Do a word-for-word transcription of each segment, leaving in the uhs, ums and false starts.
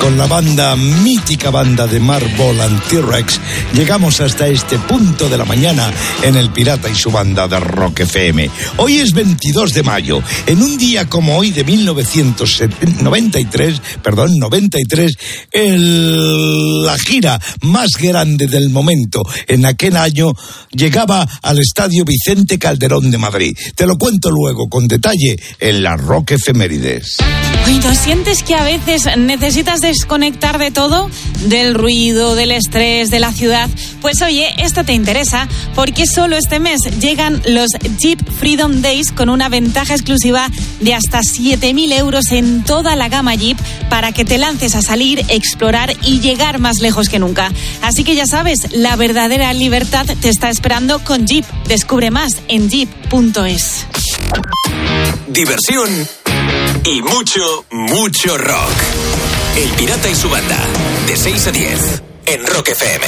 con la banda, mítica banda de Mark Bolan T-Rex, llegamos hasta este punto de la mañana en El Pirata y su banda de Rock F M. Hoy es veintidós de mayo, en un día como hoy de mil novecientos noventa y tres, perdón, noventa y tres, el, la gira más grande del momento en aquel año llegaba al Estadio Vicente Calderón de Madrid. Te lo cuento luego con detalle en la Rock Efemérides. Oye, ¿no sientes que a veces necesitas desconectar de todo? Del ruido, del estrés, de la ciudad. Pues oye, esto te interesa porque solo este mes llegan los Jeep Freedom Days con una ventaja exclusiva de hasta siete mil euros en toda la gama Jeep para que te lances a salir, explorar y llegar más lejos que nunca. Así que ya sabes, la verdadera libertad te está esperando con Jeep. Descubre más en jeep punto es. Diversión y mucho, mucho rock. El Pirata y su banda, de seis a diez, en Rock F M.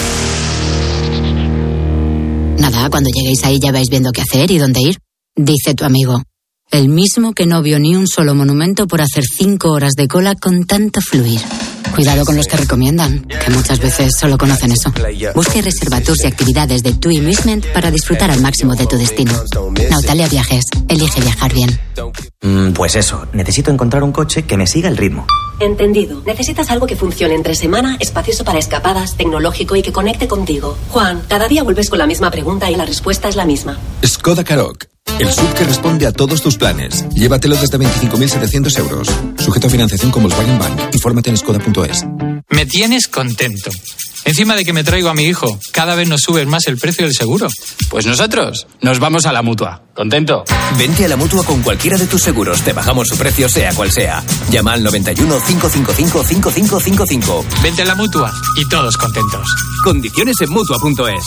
Nada, cuando lleguéis ahí ya vais viendo qué hacer y dónde ir. Dice tu amigo, el mismo que no vio ni un solo monumento por hacer cinco horas de cola con tanto fluir. Cuidado con los que recomiendan, que muchas veces solo conocen eso. Busca y reserva tours y actividades de TUI Amusement para disfrutar al máximo de tu destino. Nautalia Viajes, elige viajar bien. Mm, pues eso, necesito encontrar un coche que me siga el ritmo. Entendido. Necesitas algo que funcione entre semana, espacioso para escapadas, tecnológico y que conecte contigo. Juan, cada día vuelves con la misma pregunta y la respuesta es la misma. Skoda Karoq, el S U V que responde a todos tus planes. Llévatelo desde veinticinco mil setecientos euros. Sujeto a financiación con Volkswagen Bank. Infórmate en skoda punto es. Me tienes contento. Encima de que me traigo a mi hijo, cada vez nos subes más el precio del seguro. Pues nosotros nos vamos a la Mutua. ¿Contento? Vente a la Mutua con cualquiera de tus seguros. Te bajamos su precio sea cual sea. Llama al noventa y uno, cinco cinco cinco, cinco cinco cinco cinco. Vente a la Mutua y todos contentos. Condiciones en Mutua punto es.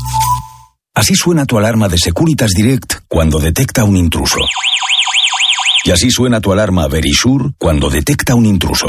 Así suena tu alarma de Securitas Direct cuando detecta un intruso. Y así suena tu alarma Verisure cuando detecta un intruso.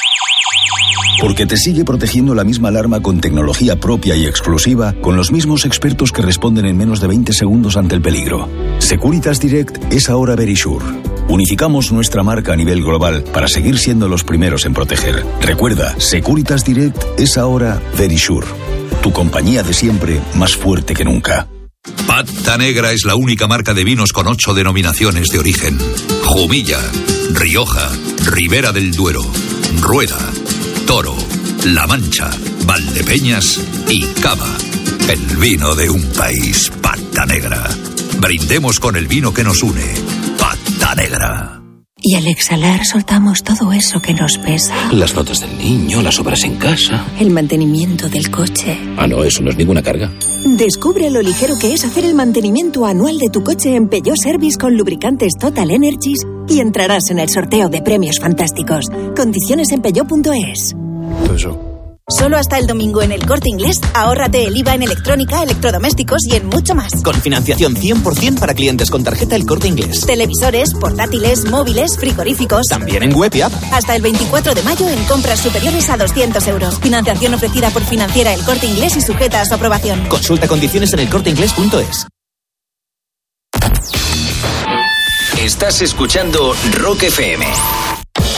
Porque te sigue protegiendo la misma alarma con tecnología propia y exclusiva, con los mismos expertos que responden en menos de veinte segundos ante el peligro. Securitas Direct es ahora Verisure. Unificamos nuestra marca a nivel global para seguir siendo los primeros en proteger. Recuerda, Securitas Direct es ahora Verisure. Tu compañía de siempre, más fuerte que nunca. Pata Negra es la única marca de vinos con ocho denominaciones de origen. Jumilla, Rioja, Ribera del Duero, Rueda, Toro, La Mancha, Valdepeñas y Cava. El vino de un país, Pata Negra. Brindemos con el vino que nos une, Pata Negra. Y al exhalar soltamos todo eso que nos pesa. Las notas del niño, las obras en casa. El mantenimiento del coche. Ah, no, eso no es ninguna carga. Descubre lo ligero que es hacer el mantenimiento anual de tu coche en Peugeot Service con lubricantes Total Energies y entrarás en el sorteo de premios fantásticos. Condiciones en peugeot punto es. Eso. Solo hasta el domingo en El Corte Inglés, ahórrate el I V A en electrónica, electrodomésticos y en mucho más. Con financiación cien por ciento para clientes con tarjeta El Corte Inglés. Televisores, portátiles, móviles, frigoríficos. También en web y app. Hasta el veinticuatro de mayo en compras superiores a doscientos euros. Financiación ofrecida por Financiera El Corte Inglés y sujeta a su aprobación. Consulta condiciones en el corte inglés punto es. Estás escuchando Rock F M.